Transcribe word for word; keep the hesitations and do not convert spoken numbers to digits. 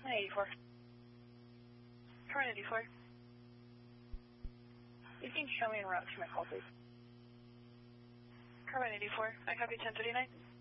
nine eighty-four. Carbon eighty-four. You can show me en route to my call, please. Carbon eighty-four. I copy ten thirty-nine.